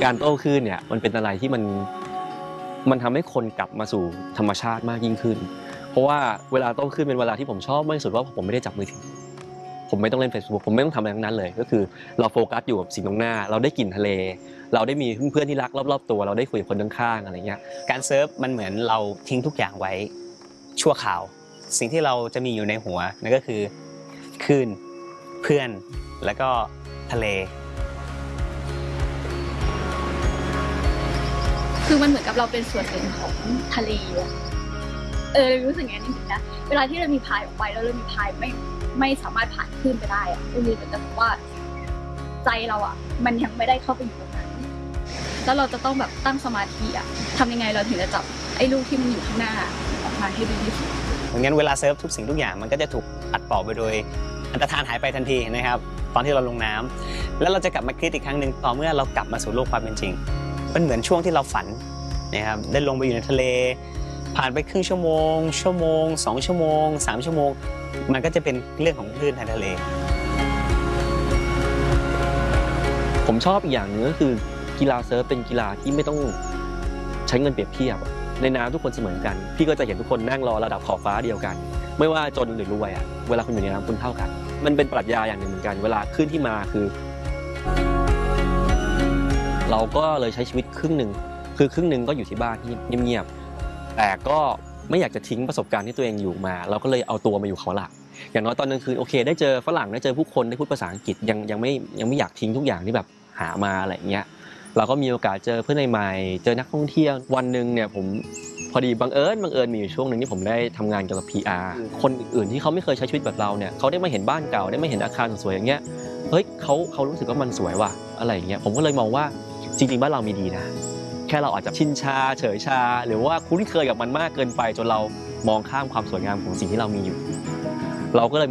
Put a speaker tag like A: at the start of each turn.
A: การโต้คลื่นเนี่ยมันเป็นอะไรที่มันทำให้คนกลับมาสู่ธรรมชาติมากยิ่งขึ้นเพราะว่าเวลาโต้คลื่นเป็นเวลาที่ผมชอบมากที่สุดว่าผมไม่ได้จับมือถือผมไม่ต้องเล่น Facebook ผมไม่ต้องทำอะไรทั้งนั้นเลยก็คือเราโฟกัสอยู่กับสิ่งตรงหน้าเราได้กลิ่นทะเลเราได้มีเพื่อนที่รักรอบๆตัวเราได้คุยกับคนข้างๆอะไรเงี้ย
B: การเซิร์ฟมันเหมือนเราทิ้งทุกอย่างไว้ชั่วคราวสิ่งที่เราจะมีอยู่ในหัวนั่นก็คือคลื่นเพื่อนแล้วก็ทะเล
C: คือมันเหมือนกับเราเป็นส่วนหนึ่งของทะเลรู้สึกอย่างนี้นะเวลาที่เรามีพายออกไปแล้วเรามีพายไม่สามารถผ่านคลื่นไปได้อะก็คือเหมือนกับว่าใจเราอ่ะมันยังไม่ได้เข้าไปอยู่ตรงนั้นแล้วเราจะต้องแบบตั้งสมาธิอ่ะทำยังไงเราถึงจะจับไอ้ลูกที่มันอยู่ข้างหน้าออกมาให้ดีที่สุด
B: เหมือนกันเวลาเซิร์ฟทุกสิ่งทุกอย่างมันก็จะถูกปัดเป่าไปโดยอันตรธานหายไปทันทีนะครับตอนที่เราลงน้ำแล้วเราจะกลับมาคิดอีกครั้งหนึ่งต่อเมื่อเรากลับมาสู่โลกความเป็นจริงมันเหมือนช่วงที่เราฝันนะครับได้ลงไปอยู่ในทะเลผ่านไปครึ่งชั่วโมง2 ชั่วโมง3 ชั่วโมงมันก็จะเป็นเรื่องของคลื่นทางทะเล
A: ผมชอบอีกอย่างหนึ่งก็คือกีฬาเซิร์ฟเป็นกีฬาที่ไม่ต้องใช้เงินเปรียบเทียบในน้ำทุกคนเสมอกันพี่ก็จะเห็นทุกคนนั่งรอระดับขอบฟ้าเดียวกันไม่ว่าจนหรือรวยอ่ะเวลาคุณอยู่ในน้ำคุณเท่ากันมันเป็นปรัชญาอย่างหนึ่งเหมือนกันเวลาคลื่นที่มาคือเราก็เลยใช้ชีวิตครึ่งหนึ่งก็อยู่ที่บ้านที่เงียบๆแต่ก็ไม่อยากจะทิ้งประสบการณ์ที่ตัวเองอยู่มาเราก็เลยเอาตัวมาอยู่เขาหลักอย่างน้อยตอนกลางคืนโอเคได้เจอฝรั่งได้เจอผู้คนได้พูดภาษาอังกฤษยังไม่อยากทิ้งทุกอย่างที่แบบหามาอะไรอย่างเงี้ยเราก็มีโอกาสเจอเพื่อนใหม่ๆเจอนักท่องเที่ยววันนึงเนี่ยผมพอดีบังเอิญมีอยู่ช่วงนึงที่ผมได้ทำงานเกี่ยวกับ PR คนอื่นที่เขาไม่เคยใช้ชีวิตแบบเราเนี่ยเขาได้มาเห็นบ้านเก่าได้มาเห็นอาคารสวยๆอย่างเงี้ยเฮ้ยเขารู้สึกว่ามันสวยว่ะอะไรอย่างเงี้ยผมก็เลยมองว่าจริงๆบ้านเรามีดีนะแค่เราอาจจะชินชาเฉยชาหรือว่าคุ้นเคยกับมันมากเกินไปจนเรามองข้ามความสวยงามของสิ่งที่เรามีอยู่เราก็เลย